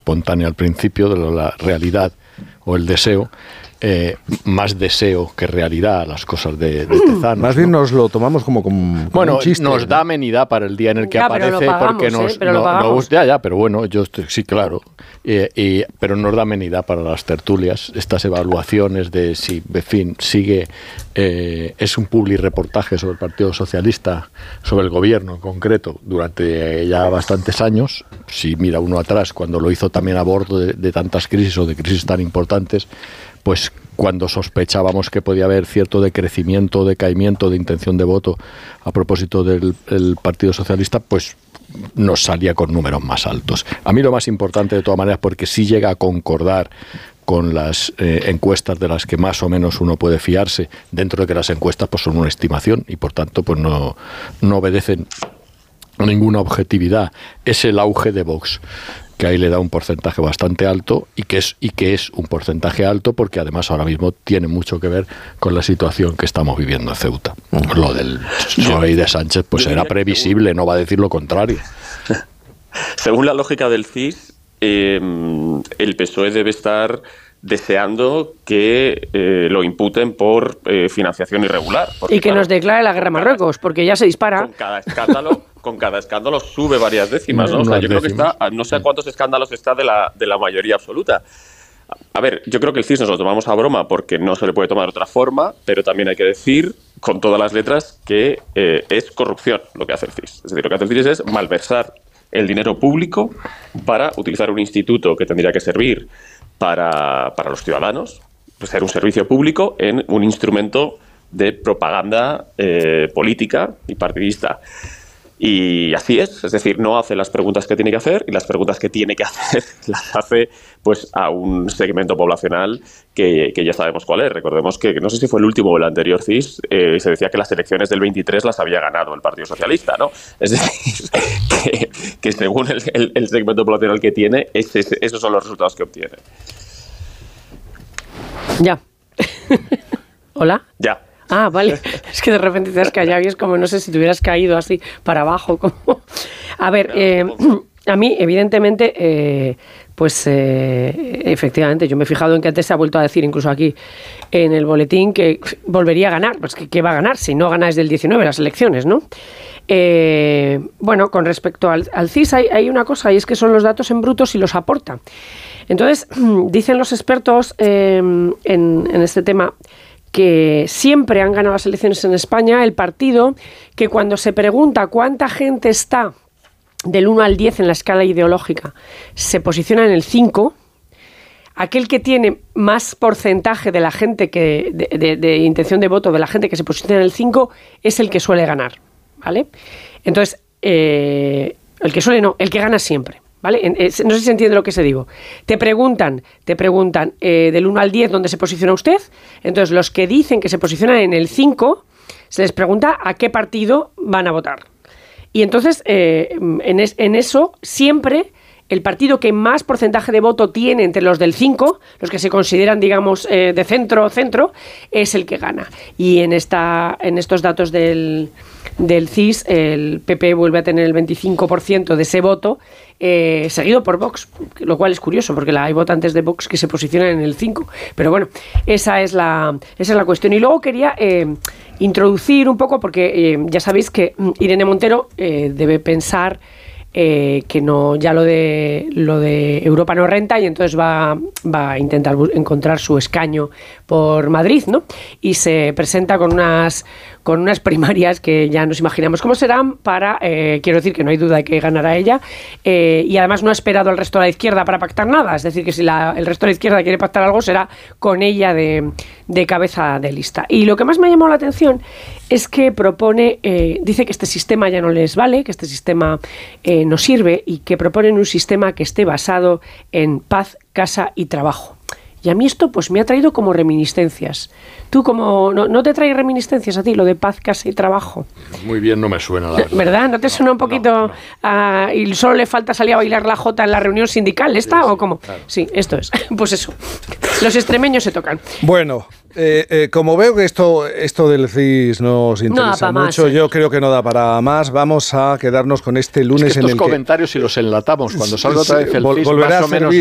espontánea al principio, de la realidad o el deseo, más deseo que realidad, las cosas de Tezanos. Más bien nos lo tomamos como un chiste. Nos da amenidad para el día en el que aparece, pero lo pagamos, porque nos pero bueno, sí, claro, pero nos da amenidad para las tertulias, estas evaluaciones de si, en fin, sigue, es un publireportaje sobre el Partido Socialista, sobre el gobierno en concreto, durante ya bastantes años. Si mira uno atrás, cuando lo hizo también a bordo de tantas crisis o de crisis tan importantes, pues cuando sospechábamos que podía haber cierto decrecimiento, decaimiento de intención de voto a propósito del Partido Socialista, pues nos salía con números más altos. A mí lo más importante, de todas maneras, porque sí llega a concordar con las encuestas de las que más o menos uno puede fiarse, dentro de que las encuestas pues son una estimación y por tanto pues no obedecen a ninguna objetividad, es el auge de Vox, que ahí le da un porcentaje bastante alto y que es un porcentaje alto porque además ahora mismo tiene mucho que ver con la situación que estamos viviendo en Ceuta. Lo del PSOE y de Sánchez pues era previsible, no va a decir lo contrario. Según la lógica del CIS, el PSOE debe estar deseando que lo imputen por financiación irregular. Porque, y que nos declare la guerra a Marruecos, porque ya se dispara. Con cada escándalo sube varias décimas, ¿no? O sea, yo creo que está, no sé a cuántos escándalos está de la mayoría absoluta. A ver, yo creo que el CIS nos lo tomamos a broma porque no se le puede tomar de otra forma, pero también hay que decir con todas las letras que es corrupción lo que hace el CIS. Es decir, lo que hace el CIS es malversar el dinero público para utilizar un instituto que tendría que servir para los ciudadanos, pues ser un servicio público en un instrumento de propaganda política y partidista. Y así es decir, no hace las preguntas que tiene que hacer y las preguntas que tiene que hacer las hace pues a un segmento poblacional que ya sabemos cuál es. Recordemos que, no sé si fue el último o el anterior CIS, se decía que las elecciones del 23 las había ganado el Partido Socialista, ¿no? Es decir, que según el segmento poblacional que tiene, esos son los resultados que obtiene. Ya. ¿Hola? Ya. Ah, vale. Es que de repente te has callado y es como, no sé si te hubieras caído así para abajo. Como... A ver, a mí, evidentemente, efectivamente, yo me he fijado en que antes se ha vuelto a decir, incluso aquí en el boletín, que volvería a ganar. Pues ¿qué va a ganar? Si no gana desde el 19 las elecciones, ¿no? Bueno, con respecto al CIS hay una cosa, y es que son los datos en bruto si los aporta. Entonces, dicen los expertos en este tema que siempre han ganado las elecciones en España el partido que cuando se pregunta cuánta gente está del 1 al 10 en la escala ideológica, se posiciona en el 5, aquel que tiene más porcentaje de la gente de intención de voto de la gente que se posiciona en el 5 es el que suele ganar, ¿vale? Entonces, el que suele no, el que gana siempre. ¿Vale? No sé si se entiende lo que se digo. Te preguntan del 1 al 10 dónde se posiciona usted. Entonces, los que dicen que se posicionan en el 5, se les pregunta a qué partido van a votar. Y entonces, en eso, siempre el partido que más porcentaje de voto tiene entre los del 5, los que se consideran, digamos, de centro, es el que gana. Y en estos datos del CIS, el PP vuelve a tener el 25% de ese voto, seguido por Vox, lo cual es curioso, porque hay votantes de Vox que se posicionan en el 5. Pero bueno, esa es la cuestión. Y luego quería introducir un poco, porque ya sabéis que Irene Montero debe pensar que no, ya lo de Europa no renta, y entonces va a intentar encontrar su escaño por Madrid, ¿no? Y se presenta con unas primarias que ya nos imaginamos cómo serán para, quiero decir que no hay duda de que ganará ella, y además no ha esperado al resto de la izquierda para pactar nada, es decir que si el resto de la izquierda quiere pactar algo será con ella de cabeza de lista. Y lo que más me ha llamado la atención es que propone, dice que este sistema ya no les vale, que este sistema no sirve, y que proponen un sistema que esté basado en paz, casa y trabajo. Y a mí esto pues me ha traído como reminiscencias. ¿Tú como no te trae reminiscencias a ti lo de paz, casa y trabajo? Muy bien no me suena, la verdad. ¿Verdad? ¿No te suena un poquito y solo le falta salir a bailar la jota en la reunión sindical esta o cómo? Claro. Sí, esto es. Pues eso. Los extremeños se tocan. Bueno, como veo que esto del CIS nos interesa mucho, yo creo que no da para más. Vamos a quedarnos con este lunes en el que... estos comentarios si los enlatamos, cuando salga otra vez el CIS, más o menos